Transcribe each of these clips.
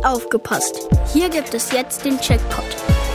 aufgepasst. Hier gibt es jetzt den Checkpot.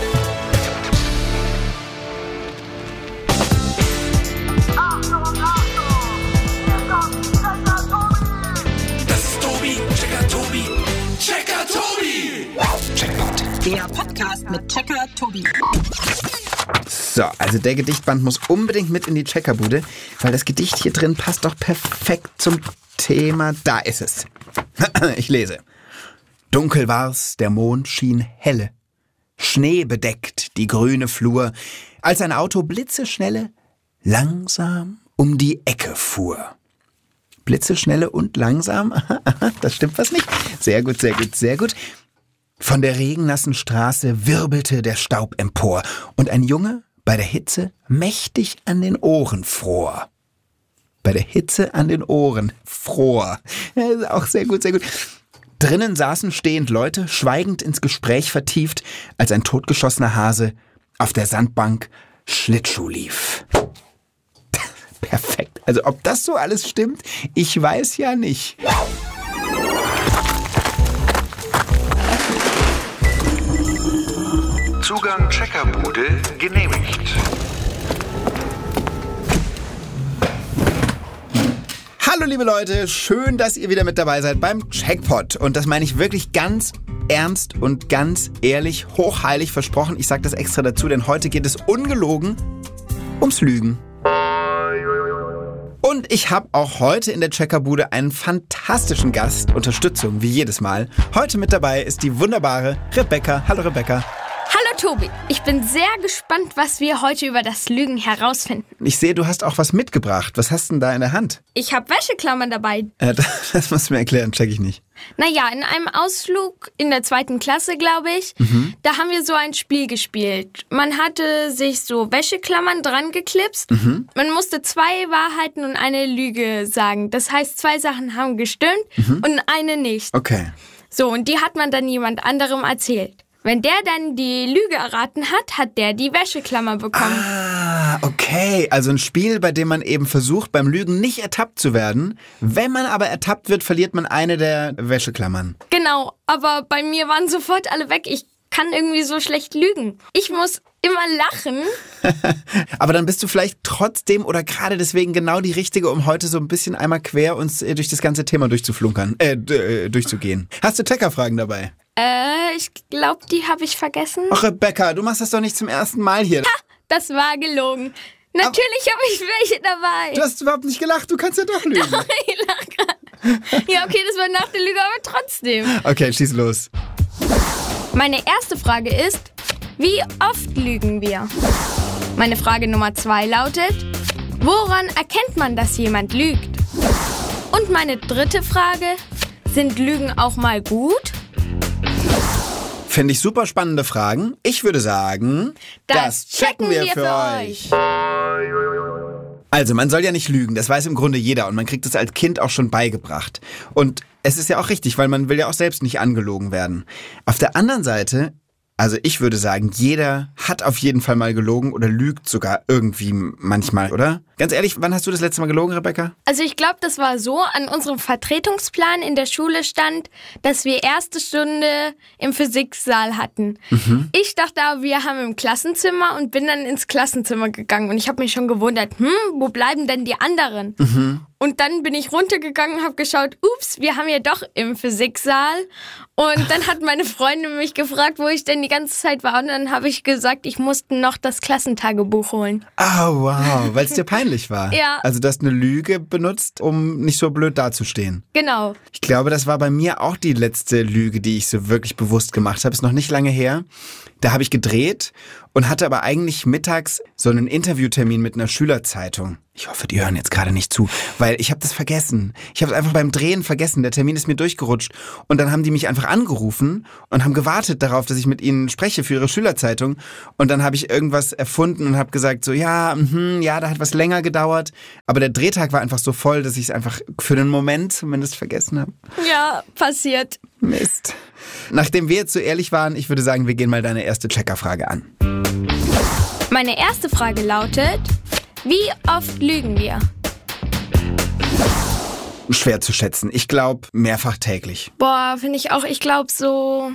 Das ist Tobi, Checker Tobi, Checker Tobi. Checkpot. Der Podcast mit Checker Tobi. So, also der Gedichtband muss unbedingt mit in die Checkerbude, weil das Gedicht hier drin passt doch perfekt zum Thema. Da ist es. Ich lese. Dunkel war's, der Mond schien helle. Schnee bedeckt die grüne Flur, als ein Auto blitzeschnelle langsam um die Ecke fuhr. Blitzeschnelle und langsam? Das stimmt was nicht. Sehr gut, sehr gut, sehr gut. Von der regennassen Straße wirbelte der Staub empor und ein Junge bei der Hitze mächtig an den Ohren fror. Bei der Hitze an den Ohren fror. Ja, ist auch sehr gut, sehr gut. Drinnen saßen stehend Leute, schweigend ins Gespräch vertieft, als ein totgeschossener Hase auf der Sandbank Schlittschuh lief. Perfekt. Also ob das so alles stimmt, ich weiß ja nicht. Zugang Checkerbude genehmigt. Hallo liebe Leute, schön, dass ihr wieder mit dabei seid beim Checkpot. Und das meine ich wirklich ganz ernst und ganz ehrlich, hochheilig versprochen. Ich sage das extra dazu, denn heute geht es ungelogen ums Lügen. Und ich habe auch heute in der Checkerbude einen fantastischen Gast, Unterstützung wie jedes Mal. Heute mit dabei ist die wunderbare Rebecca. Hallo Rebecca. Hallo Tobi, ich bin sehr gespannt, was wir heute über das Lügen herausfinden. Ich sehe, du hast auch was mitgebracht. Was hast du denn da in der Hand? Ich habe Wäscheklammern dabei. Das musst du mir erklären, check ich nicht. Naja, in einem Ausflug in der 2. Klasse, glaube ich, da haben wir so ein Spiel gespielt. Man hatte sich so Wäscheklammern dran geklipst. Man musste 2 Wahrheiten und eine Lüge sagen. Das heißt, 2 Sachen haben gestimmt und eine nicht. Okay. So, und die hat man dann jemand anderem erzählt. Wenn der dann die Lüge erraten hat, hat der die Wäscheklammer bekommen. Ah, okay. Also ein Spiel, bei dem man eben versucht, beim Lügen nicht ertappt zu werden. Wenn man aber ertappt wird, verliert man eine der Wäscheklammern. Genau, aber bei mir waren sofort alle weg. Ich kann irgendwie so schlecht lügen. Ich muss immer lachen. Aber dann bist du vielleicht trotzdem oder gerade deswegen genau die Richtige, um heute so ein bisschen einmal quer uns durch das ganze Thema durchzugehen. Hast du Checkerfragen dabei? Ich glaube, die habe ich vergessen. Ach, Rebecca, du machst das doch nicht zum ersten Mal hier. Ha, das war gelogen. Natürlich habe ich welche dabei. Du hast überhaupt nicht gelacht, du kannst ja doch lügen. Doch, ich lach grad. Ja, okay, das war nach der Lüge, aber trotzdem. Okay, schieß los. Meine erste Frage ist, wie oft lügen wir? Meine Frage Nummer 2 lautet, woran erkennt man, dass jemand lügt? Und meine dritte Frage, sind Lügen auch mal gut? Finde ich super spannende Fragen. Ich würde sagen, das checken wir für euch. Also, man soll ja nicht lügen, das weiß im Grunde jeder und man kriegt es als Kind auch schon beigebracht. Und es ist ja auch richtig, weil man will ja auch selbst nicht angelogen werden. Auf der anderen Seite, also ich würde sagen, jeder hat auf jeden Fall mal gelogen oder lügt sogar irgendwie manchmal, oder? Ganz ehrlich, wann hast du das letzte Mal gelogen, Rebecca? Also ich glaube, das war so, an unserem Vertretungsplan in der Schule stand, dass wir erste Stunde im Physiksaal hatten. Ich dachte aber, wir haben im Klassenzimmer und bin dann ins Klassenzimmer gegangen. Und ich habe mich schon gewundert, wo bleiben denn die anderen? Und dann bin ich runtergegangen und habe geschaut, ups, wir haben ja doch im Physiksaal. Und dann hat meine Freundin mich gefragt, wo ich denn die ganze Zeit war. Und dann habe ich gesagt, ich musste noch das Klassentagebuch holen. Oh, wow, weil es dir peinlich war. Ja. Also du hast eine Lüge benutzt, um nicht so blöd dazustehen. Genau. Ich glaube, das war bei mir auch die letzte Lüge, die ich so wirklich bewusst gemacht habe. Ist noch nicht lange her. Da habe ich gedreht und hatte aber eigentlich mittags so einen Interviewtermin mit einer Schülerzeitung. Ich hoffe, die hören jetzt gerade nicht zu, weil ich habe das vergessen. Ich habe es einfach beim Drehen vergessen. Der Termin ist mir durchgerutscht. Und dann haben die mich einfach angerufen und haben gewartet darauf, dass ich mit ihnen spreche für ihre Schülerzeitung. Und dann habe ich irgendwas erfunden und habe gesagt so, ja, da hat was länger gedauert. Aber der Drehtag war einfach so voll, dass ich es einfach für den Moment zumindest vergessen habe. Ja, passiert. Mist. Nachdem wir jetzt so ehrlich waren, ich würde sagen, wir gehen mal deine erste Checkerfrage an. Meine erste Frage lautet, wie oft lügen wir? schwer zu schätzen. Ich glaube, mehrfach täglich. Boah, finde ich auch. Ich glaube so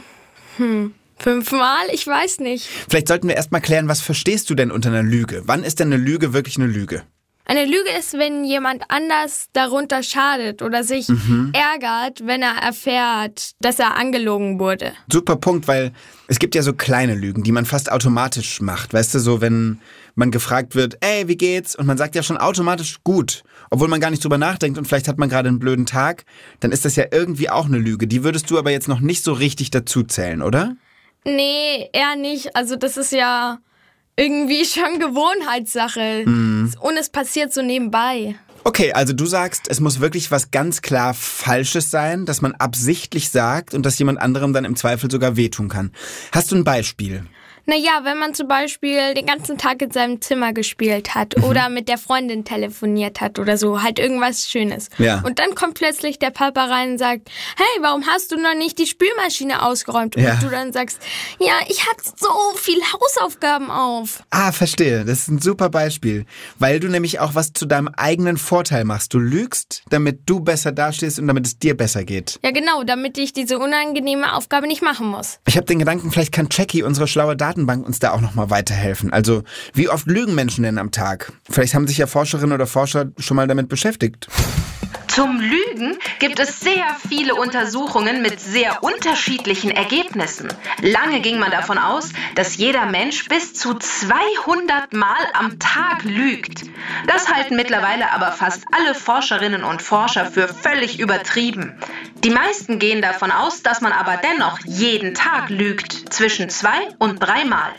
5-mal, ich weiß nicht. Vielleicht sollten wir erstmal klären, was verstehst du denn unter einer Lüge? Wann ist denn eine Lüge wirklich eine Lüge? Eine Lüge ist, wenn jemand anders darunter schadet oder sich ärgert, wenn er erfährt, dass er angelogen wurde. Super Punkt, weil es gibt ja so kleine Lügen, die man fast automatisch macht. Weißt du, so wenn man gefragt wird, ey, wie geht's? Und man sagt ja schon automatisch gut, obwohl man gar nicht drüber nachdenkt und vielleicht hat man gerade einen blöden Tag, dann ist das ja irgendwie auch eine Lüge. Die würdest du aber jetzt noch nicht so richtig dazu zählen, oder? Nee, eher nicht. Also das ist ja irgendwie schon Gewohnheitssache. Und es passiert so nebenbei. Okay, also du sagst, es muss wirklich was ganz klar Falsches sein, dass man absichtlich sagt und dass jemand anderem dann im Zweifel sogar wehtun kann. Hast du ein Beispiel? Naja, wenn man zum Beispiel den ganzen Tag in seinem Zimmer gespielt hat oder mit der Freundin telefoniert hat oder so, halt irgendwas Schönes. Ja. Und dann kommt plötzlich der Papa rein und sagt, hey, warum hast du noch nicht die Spülmaschine ausgeräumt? Ja. Und du dann sagst, ja, ich hatte so viel Hausaufgaben auf. Ah, verstehe. Das ist ein super Beispiel. Weil du nämlich auch was zu deinem eigenen Vorteil machst. Du lügst, damit du besser dastehst und damit es dir besser geht. Ja, genau, damit ich diese unangenehme Aufgabe nicht machen muss. Ich habe den Gedanken, vielleicht kann Jackie, unsere schlaue Datenbank, uns da auch nochmal weiterhelfen. Also, wie oft lügen Menschen denn am Tag? Vielleicht haben sich ja Forscherinnen oder Forscher schon mal damit beschäftigt. Zum Lügen gibt es sehr viele Untersuchungen mit sehr unterschiedlichen Ergebnissen. Lange ging man davon aus, dass jeder Mensch bis zu 200 Mal am Tag lügt. Das halten mittlerweile aber fast alle Forscherinnen und Forscher für völlig übertrieben. Die meisten gehen davon aus, dass man aber dennoch jeden Tag lügt, zwischen 2 und 3 Mal.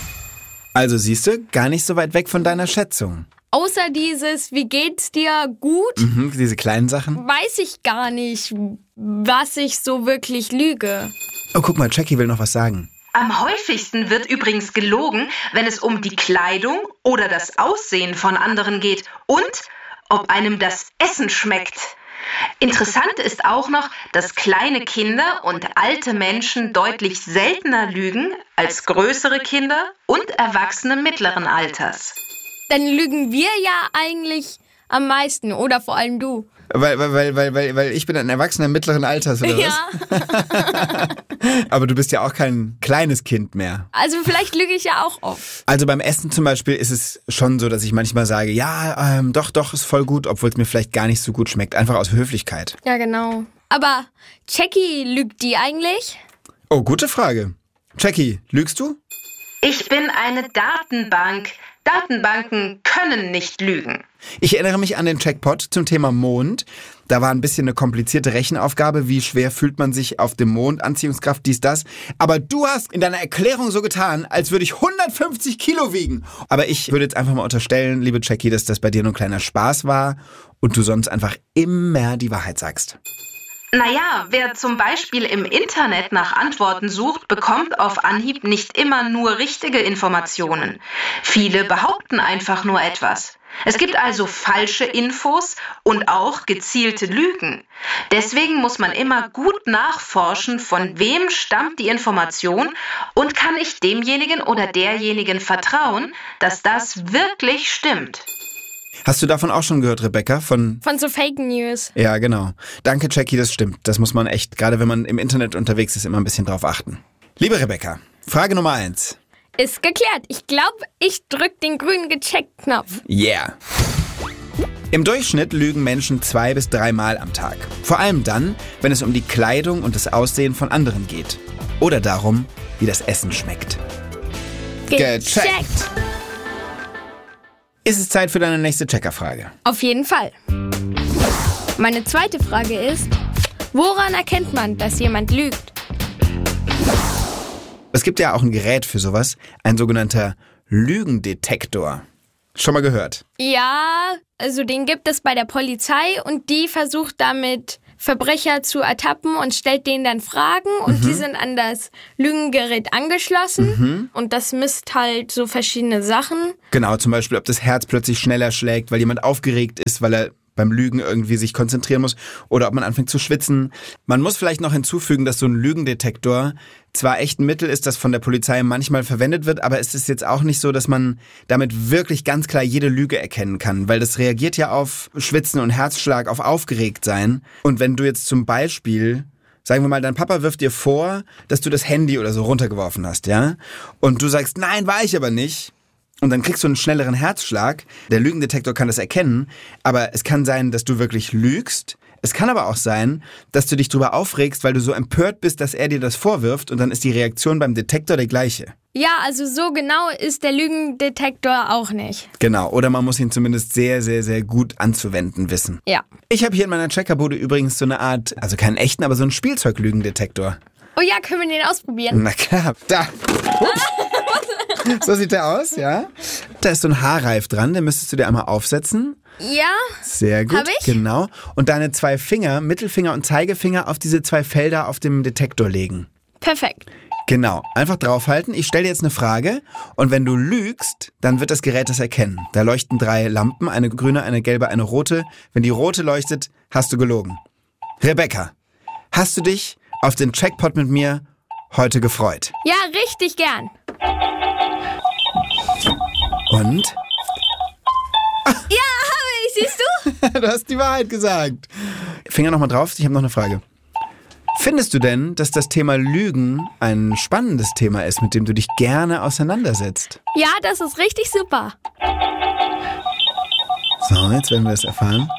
Also siehst du, gar nicht so weit weg von deiner Schätzung. Außer dieses, wie geht's dir, gut, Diese kleinen Sachen. weiß ich gar nicht, was ich so wirklich lüge. Oh, guck mal, Jackie will noch was sagen. Am häufigsten wird übrigens gelogen, wenn es um die Kleidung oder das Aussehen von anderen geht und ob einem das Essen schmeckt. Interessant ist auch noch, dass kleine Kinder und alte Menschen deutlich seltener lügen als größere Kinder und Erwachsene mittleren Alters. Dann lügen wir ja eigentlich am meisten, oder vor allem du. Weil ich bin ein Erwachsener mittleren Alters, oder was? Ja, Aber du bist ja auch kein kleines Kind mehr. also vielleicht lüge ich ja auch oft. Also beim Essen zum Beispiel ist es schon so, dass ich manchmal sage, ja, doch, ist voll gut, obwohl es mir vielleicht gar nicht so gut schmeckt. Einfach aus Höflichkeit. Ja, genau. Aber Jackie, lügt die eigentlich? Oh, gute Frage. Jackie, lügst du? Ich bin eine Datenbank. Datenbanken können nicht lügen. Ich erinnere mich an den Jackpot zum Thema Mond. Da war ein bisschen eine komplizierte Rechenaufgabe. Wie schwer fühlt man sich auf dem Mond? Anziehungskraft, dies, das. Aber du hast in deiner Erklärung so getan, als würde ich 150 Kilo wiegen. Aber ich würde jetzt einfach mal unterstellen, liebe Jackie, dass das bei dir nur ein kleiner Spaß war und du sonst einfach immer die Wahrheit sagst. Naja, wer zum Beispiel im Internet nach Antworten sucht, bekommt auf Anhieb nicht immer nur richtige Informationen. Viele behaupten einfach nur etwas. Es gibt also falsche Infos und auch gezielte Lügen. Deswegen muss man immer gut nachforschen, von wem stammt die Information und kann ich demjenigen oder derjenigen vertrauen, dass das wirklich stimmt. Hast du davon auch schon gehört, Rebecca? Von so Fake News. Ja, genau. Danke, Jackie, das stimmt. Das muss man echt, gerade wenn man im Internet unterwegs ist, immer ein bisschen drauf achten. Liebe Rebecca, Frage Nummer 1. Ist geklärt. Ich glaube, ich drück den grünen Gecheckt-Knopf. Yeah. Im Durchschnitt lügen Menschen 2 bis 3 Mal am Tag. Vor allem dann, wenn es um die Kleidung und das Aussehen von anderen geht. Oder darum, wie das Essen schmeckt. Gecheckt. Ist es Zeit für deine nächste Checkerfrage? Auf jeden Fall. Meine zweite Frage ist, woran erkennt man, dass jemand lügt? Es gibt ja auch ein Gerät für sowas, ein sogenannter Lügendetektor. Schon mal gehört? Ja, also den gibt es bei der Polizei und die versucht damit Verbrecher zu ertappen und stellt denen dann Fragen und die sind an das Lügengerät angeschlossen und das misst halt so verschiedene Sachen. Genau, zum Beispiel, ob das Herz plötzlich schneller schlägt, weil jemand aufgeregt ist, weil er beim Lügen irgendwie sich konzentrieren muss oder ob man anfängt zu schwitzen. Man muss vielleicht noch hinzufügen, dass so ein Lügendetektor zwar echt ein Mittel ist, das von der Polizei manchmal verwendet wird, aber es ist jetzt auch nicht so, dass man damit wirklich ganz klar jede Lüge erkennen kann, weil das reagiert ja auf Schwitzen und Herzschlag, auf Aufgeregtsein. Und wenn du jetzt zum Beispiel, sagen wir mal, dein Papa wirft dir vor, dass du das Handy oder so runtergeworfen hast, ja? Und du sagst, nein, war ich aber nicht. Und dann kriegst du einen schnelleren Herzschlag. Der Lügendetektor kann das erkennen, aber es kann sein, dass du wirklich lügst. Es kann aber auch sein, dass du dich drüber aufregst, weil du so empört bist, dass er dir das vorwirft und dann ist die Reaktion beim Detektor die gleiche. Ja, also so genau ist der Lügendetektor auch nicht. Genau, oder man muss ihn zumindest sehr, sehr, sehr gut anzuwenden wissen. Ja. Ich habe hier in meiner Checkerbude übrigens so eine Art, also keinen echten, aber so einen Spielzeuglügendetektor. Oh ja, können wir den ausprobieren? Na klar, da. So sieht der aus, ja. Da ist so ein Haarreif dran, den müsstest du dir einmal aufsetzen. Ja. Sehr gut, Hab ich? Genau. Und deine 2 Finger, Mittelfinger und Zeigefinger auf diese 2 Felder auf dem Detektor legen. Perfekt. Genau, einfach draufhalten. Ich stelle dir jetzt eine Frage und wenn du lügst, dann wird das Gerät das erkennen. Da leuchten 3 Lampen, eine grüne, eine gelbe, eine rote. Wenn die rote leuchtet, hast du gelogen. Rebecca, hast du dich auf den Checkpot mit mir heute gefreut? Ja, richtig gern. Und? Ja, habe ich, siehst du? Du hast die Wahrheit gesagt. Finger nochmal drauf, ich habe noch eine Frage. Findest du denn, dass das Thema Lügen ein spannendes Thema ist, mit dem du dich gerne auseinandersetzt? Ja, das ist richtig super. So, jetzt werden wir das erfahren.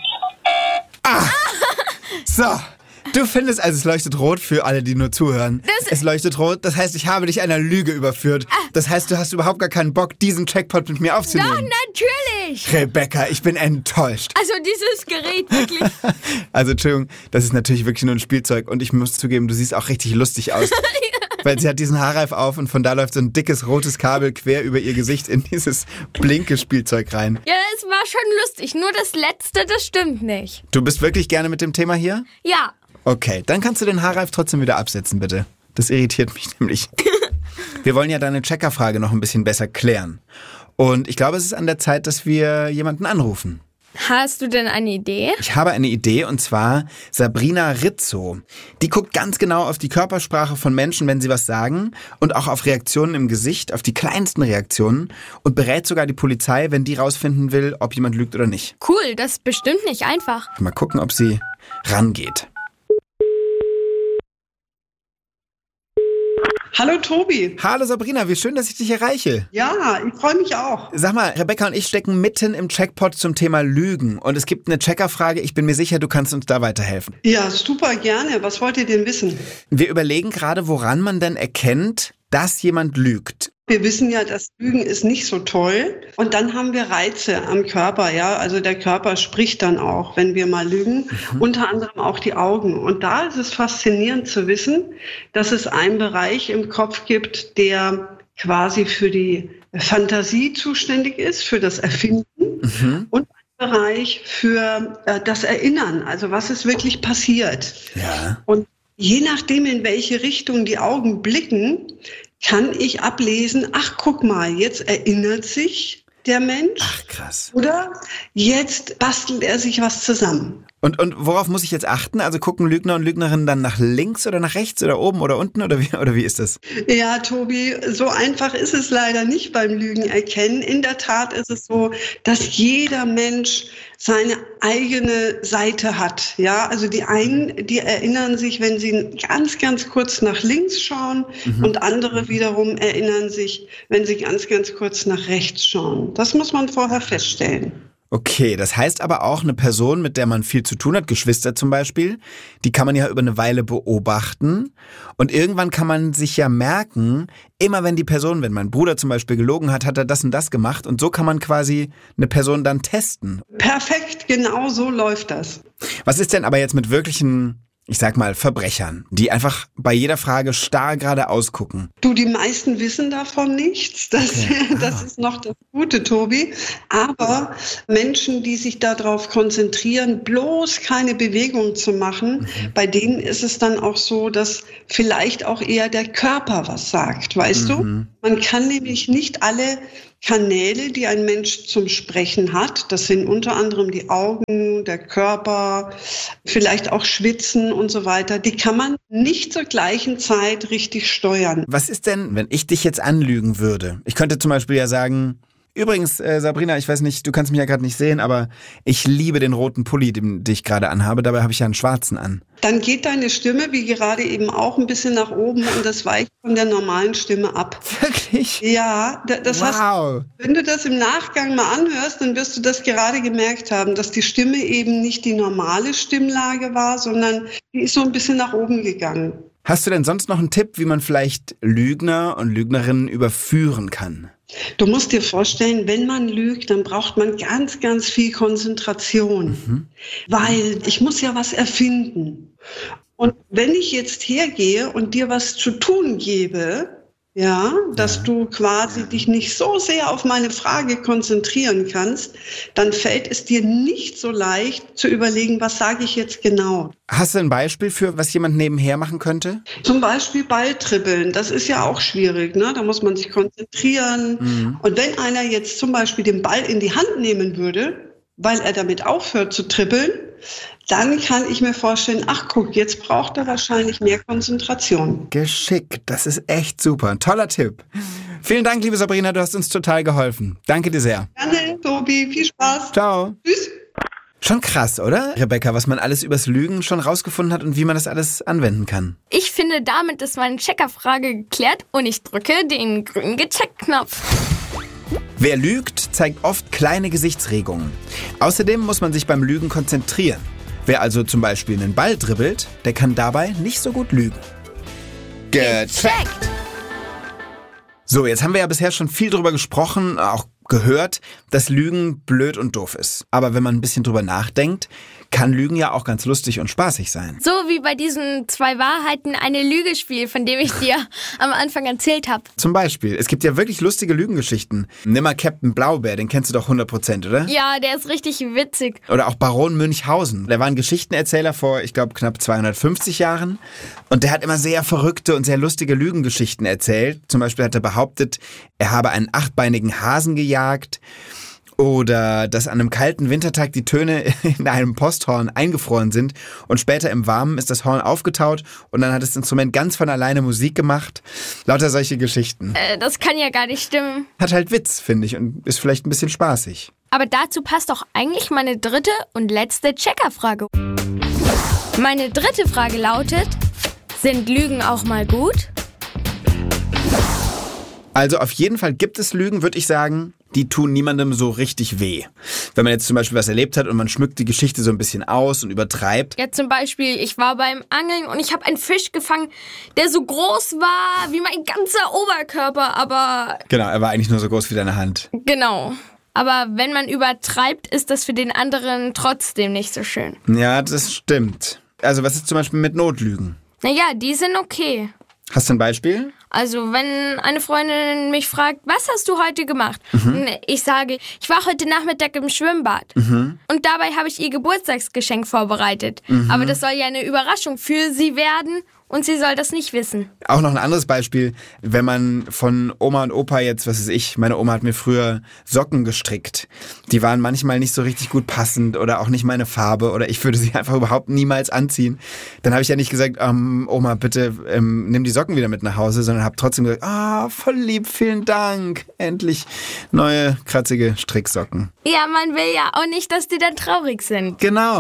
So, du findest, also es leuchtet rot für alle, die nur zuhören. Es leuchtet rot, das heißt, ich habe dich einer Lüge überführt. Das heißt, du hast überhaupt gar keinen Bock, diesen Checkpot mit mir aufzunehmen. Doch, natürlich. Rebecca, ich bin enttäuscht. Also dieses Gerät, wirklich. Also Entschuldigung, das ist natürlich wirklich nur ein Spielzeug und ich muss zugeben, du siehst auch richtig lustig aus. Weil sie hat diesen Haarreif auf und von da läuft so ein dickes rotes Kabel quer über ihr Gesicht in dieses blinke Spielzeug rein. Ja, es war schon lustig, nur das Letzte, das stimmt nicht. Du bist wirklich gerne mit dem Thema hier? Ja. Okay, dann kannst du den Haarreif trotzdem wieder absetzen, bitte. Das irritiert mich nämlich. Wir wollen ja deine Checkerfrage noch ein bisschen besser klären. Und ich glaube, es ist an der Zeit, dass wir jemanden anrufen. Hast du denn eine Idee? Ich habe eine Idee und zwar Sabrina Rizzo. Die guckt ganz genau auf die Körpersprache von Menschen, wenn sie was sagen und auch auf Reaktionen im Gesicht, auf die kleinsten Reaktionen und berät sogar die Polizei, wenn die rausfinden will, ob jemand lügt oder nicht. Cool, das ist bestimmt nicht einfach. Mal gucken, ob sie rangeht. Hallo Tobi. Hallo Sabrina, wie schön, dass ich dich erreiche. Ja, ich freue mich auch. Sag mal, Rebecca und ich stecken mitten im Checkpot zum Thema Lügen und es gibt eine Checkerfrage. Ich bin mir sicher, du kannst uns da weiterhelfen. Ja, super gerne. Was wollt ihr denn wissen? Wir überlegen gerade, woran man denn erkennt, dass jemand lügt. Wir wissen ja, das Lügen ist nicht so toll. Und dann haben wir Reize am Körper, ja. Also der Körper spricht dann auch, wenn wir mal lügen. Unter anderem auch die Augen. Und da ist es faszinierend zu wissen, dass es einen Bereich im Kopf gibt, der quasi für die Fantasie zuständig ist, für das Erfinden. Und einen Bereich für das Erinnern. Also was ist wirklich passiert. Ja. Und je nachdem, in welche Richtung die Augen blicken, kann ich ablesen, ach, guck mal, jetzt erinnert sich der Mensch. Ach, krass. Oder jetzt bastelt er sich was zusammen. Und worauf muss ich jetzt achten? Also gucken Lügner und Lügnerinnen dann nach links oder nach rechts oder oben oder unten oder wie ist das? Ja, Tobi, so einfach ist es leider nicht beim Lügen erkennen. In der Tat ist es so, dass jeder Mensch seine eigene Seite hat. Ja, also die einen, die erinnern sich, wenn sie ganz, ganz kurz nach links schauen und andere wiederum erinnern sich, wenn sie ganz, ganz kurz nach rechts schauen. Das muss man vorher feststellen. Okay, das heißt aber auch, eine Person, mit der man viel zu tun hat, Geschwister zum Beispiel, die kann man ja über eine Weile beobachten und irgendwann kann man sich ja merken, immer wenn die Person, wenn mein Bruder zum Beispiel gelogen hat, hat er das und das gemacht und so kann man quasi eine Person dann testen. Perfekt, genau so läuft das. Was ist denn aber jetzt mit wirklichen, ich sag mal, Verbrechern, die einfach bei jeder Frage starr geradeaus gucken? Du, die meisten wissen davon nichts. Das ist noch das Gute, Tobi. Aber Menschen, die sich darauf konzentrieren, bloß keine Bewegung zu machen, bei denen ist es dann auch so, dass vielleicht auch eher der Körper was sagt, weißt du? Man kann nämlich nicht alle Kanäle, die ein Mensch zum Sprechen hat, das sind unter anderem die Augen, der Körper, vielleicht auch Schwitzen und so weiter, die kann man nicht zur gleichen Zeit richtig steuern. Was ist denn, wenn ich dich jetzt anlügen würde? Ich könnte zum Beispiel ja sagen, übrigens, Sabrina, ich weiß nicht, du kannst mich ja gerade nicht sehen, aber ich liebe den roten Pulli, den ich gerade anhabe. Dabei habe ich ja einen schwarzen an. Dann geht deine Stimme, wie gerade eben auch, ein bisschen nach oben und das weicht von der normalen Stimme ab. Wirklich? Ja, das wow. Wenn du das im Nachgang mal anhörst, dann wirst du das gerade gemerkt haben, dass die Stimme eben nicht die normale Stimmlage war, sondern die ist so ein bisschen nach oben gegangen. Hast du denn sonst noch einen Tipp, wie man vielleicht Lügner und Lügnerinnen überführen kann? Du musst dir vorstellen, wenn man lügt, dann braucht man ganz, ganz viel Konzentration, weil ich muss ja was erfinden. Und wenn ich jetzt hergehe und dir was zu tun gebe, ja, dass du quasi dich nicht so sehr auf meine Frage konzentrieren kannst, dann fällt es dir nicht so leicht zu überlegen, was sage ich jetzt genau. Hast du ein Beispiel für, was jemand nebenher machen könnte? Zum Beispiel Balltribbeln, das ist ja auch schwierig, ne? Da muss man sich konzentrieren. Und wenn einer jetzt zum Beispiel den Ball in die Hand nehmen würde, weil er damit aufhört zu tribbeln, dann kann ich mir vorstellen, ach guck, jetzt braucht er wahrscheinlich mehr Konzentration. Geschickt, das ist echt super. Ein toller Tipp. Vielen Dank, liebe Sabrina, du hast uns total geholfen. Danke dir sehr. Gerne, Tobi, viel Spaß. Ciao. Tschüss. Schon krass, oder, Rebecca, was man alles übers Lügen schon rausgefunden hat und wie man das alles anwenden kann. Ich finde, damit ist meine Checkerfrage geklärt und ich drücke den grünen Gecheckt-Knopf. Wer lügt, zeigt oft kleine Gesichtsregungen. Außerdem muss man sich beim Lügen konzentrieren. Wer also zum Beispiel einen Ball dribbelt, der kann dabei nicht so gut lügen. Gecheckt! So, jetzt haben wir ja bisher schon viel drüber gesprochen, auch gehört, dass Lügen blöd und doof ist. Aber wenn man ein bisschen drüber nachdenkt, kann Lügen ja auch ganz lustig und spaßig sein. So wie bei diesem 2 Wahrheiten, eine Lüge-Spiel, von dem ich dir am Anfang erzählt habe. Zum Beispiel, es gibt ja wirklich lustige Lügengeschichten. Nimm mal Captain Blaubeer, den kennst du doch 100%, oder? Ja, der ist richtig witzig. Oder auch Baron Münchhausen. Der war ein Geschichtenerzähler vor, ich glaube, knapp 250 Jahren. Und der hat immer sehr verrückte und sehr lustige Lügengeschichten erzählt. Zum Beispiel hat er behauptet, er habe einen 8-beinigen Hasen gejagt. Oder dass an einem kalten Wintertag die Töne in einem Posthorn eingefroren sind und später im Warmen ist das Horn aufgetaut und dann hat das Instrument ganz von alleine Musik gemacht. Lauter solche Geschichten. Das kann ja gar nicht stimmen. Hat halt Witz, finde ich, und ist vielleicht ein bisschen spaßig. Aber dazu passt doch eigentlich meine dritte und letzte Checkerfrage. Meine dritte Frage lautet, sind Lügen auch mal gut? Also auf jeden Fall gibt es Lügen, würde ich sagen, die tun niemandem so richtig weh. Wenn man jetzt zum Beispiel was erlebt hat und man schmückt die Geschichte so ein bisschen aus und übertreibt. Ja, zum Beispiel, ich war beim Angeln und ich habe einen Fisch gefangen, der so groß war wie mein ganzer Oberkörper, aber... Genau, er war eigentlich nur so groß wie deine Hand. Genau. Aber wenn man übertreibt, ist das für den anderen trotzdem nicht so schön. Ja, das stimmt. Also was ist zum Beispiel mit Notlügen? Naja, die sind okay. Hast du ein Beispiel? Also, wenn eine Freundin mich fragt, was hast du heute gemacht? Ich sage, ich war heute Nachmittag im Schwimmbad. Und dabei habe ich ihr Geburtstagsgeschenk vorbereitet. Aber das soll ja eine Überraschung für sie werden und sie soll das nicht wissen. Auch noch ein anderes Beispiel, wenn man von Oma und Opa jetzt, was weiß ich, meine Oma hat mir früher Socken gestrickt. Die waren manchmal nicht so richtig gut passend oder auch nicht meine Farbe oder ich würde sie einfach überhaupt niemals anziehen. Dann habe ich ja nicht gesagt, Oma, bitte nimm die Socken wieder mit nach Hause, sondern habe trotzdem gesagt, voll lieb, vielen Dank. Endlich neue, kratzige Stricksocken. Ja, man will ja auch nicht, dass die dann traurig sind.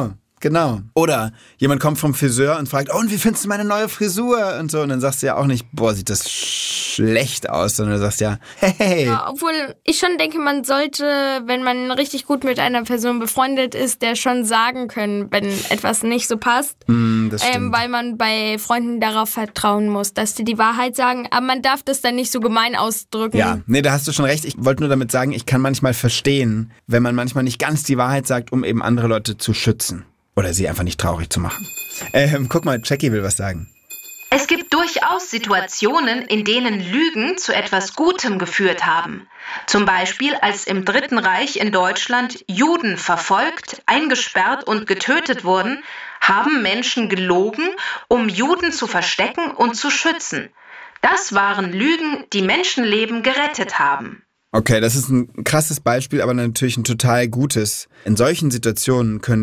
Genau. Oder jemand kommt vom Friseur und fragt, und wie findest du meine neue Frisur? Und so. Und dann sagst du ja auch nicht, boah, sieht das schlecht aus, sondern du sagst ja, hey. Ja, obwohl ich schon denke, man sollte, wenn man richtig gut mit einer Person befreundet ist, der schon sagen können, wenn etwas nicht so passt. Das stimmt. Weil man bei Freunden darauf vertrauen muss, dass die Wahrheit sagen. Aber man darf das dann nicht so gemein ausdrücken. Ja, nee, da hast du schon recht. Ich wollte nur damit sagen, ich kann manchmal verstehen, wenn man manchmal nicht ganz die Wahrheit sagt, um eben andere Leute zu schützen. Oder sie einfach nicht traurig zu machen. Guck mal, Jackie will was sagen. Es gibt durchaus Situationen, in denen Lügen zu etwas Gutem geführt haben. Zum Beispiel, als im Dritten Reich in Deutschland Juden verfolgt, eingesperrt und getötet wurden, haben Menschen gelogen, um Juden zu verstecken und zu schützen. Das waren Lügen, die Menschenleben gerettet haben. Okay, das ist ein krasses Beispiel, aber natürlich ein total gutes. In solchen Situationen können